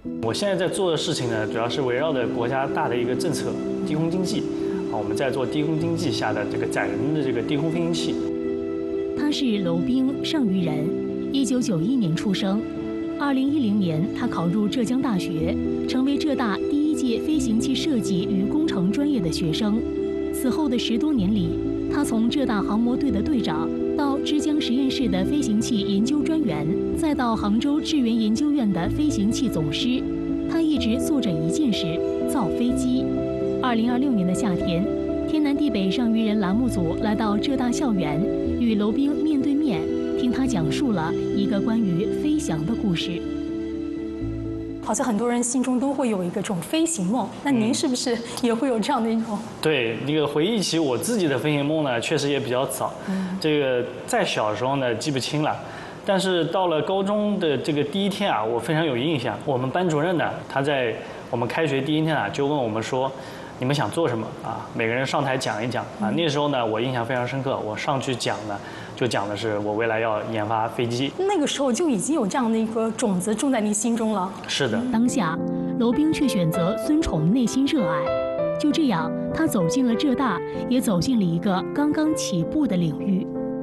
我现在在做的事情呢，主要是围绕着国家大的一个政策——低空经济。我们在做低空经济下的这个载人的这个低空飞行器。 他是娄彬，上虞人，1991年出生。2010年，他考入浙江大学，成为浙大第一届飞行器设计与工程专业的学生。此后的10多年里，他从浙大航模队的队长，到之江实验室的飞行器研究专员，再到杭州智源研究院的飞行器总师，他一直做着一件事：造飞机。2026年的夏天，天南地北上虞人栏目组来到浙大校园，与娄彬面对面，听他讲述了一个关于飞翔的故事。 好像很多人心中都会有一个这种飞行梦，那您是不是也会有这样的一种？ 对，那个回忆起我自己的飞行梦呢，确实也比较早。这个在小时候呢记不清了，但是到了高中的这个第一天啊，我非常有印象。我们班主任呢，他在我们开学第一天啊，就问我们说，你们想做什么啊？每个人上台讲一讲啊。那时候呢，我印象非常深刻，我上去讲呢，就讲的是我未来要研发飞机。 那个时候就已经有这样的一个种子种在你心中了。 是的。 当下，娄彬却选择尊崇内心热爱。就这样，他走进了浙大，也走进了一个刚刚起步的领域。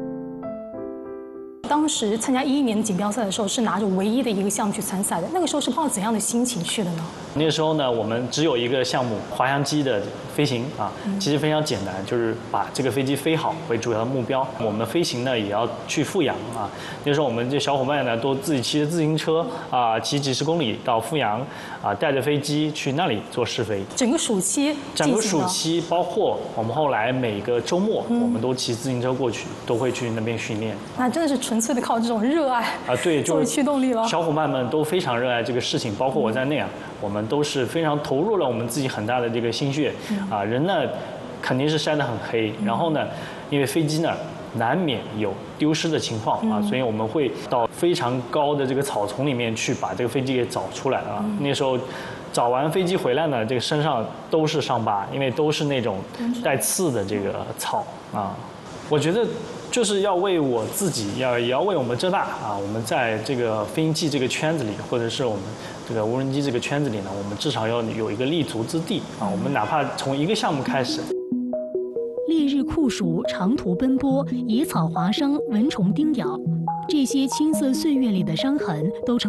当时参加2011年的锦标赛的时候，是拿着唯一的一个项目去参赛的。那个时候是抱着怎样的心情去的呢？ 那个时候呢，我们只有一个项目，滑翔机的飞行啊，其实非常简单，就是把这个飞机飞好为主要的目标。我们飞行呢也要去富阳啊。那时候我们这小伙伴呢都自己骑着自行车啊，骑几十公里到富阳啊，带着飞机去那里做试飞。 整个暑期， 整个暑期包括我们后来每个周末，我们都骑自行车过去，都会去那边训练。 那真的是纯粹的靠这种热爱啊，对， 作为驱动力了。 小伙伴们都非常热爱这个事情，包括我在内啊，我们都是非常投入了我们自己很大的这个心血啊。人呢肯定是晒得很黑，然后呢，因为飞机呢难免有丢失的情况啊，所以我们会到非常高的这个草丛里面去把这个飞机给找出来啊。那时候找完飞机回来呢，这个身上都是伤疤，因为都是那种带刺的这个草啊。我觉得就是要为我自己，也要为我们浙大啊，我们在这个飞行器这个圈子里，或者是我们这个无人机这个圈子里呢，我们至少要有一个立足之地啊。我们哪怕从一个项目开始。 烈日酷暑，长途奔波，野草划伤，蚊虫叮咬，这些青涩岁月里的伤痕都成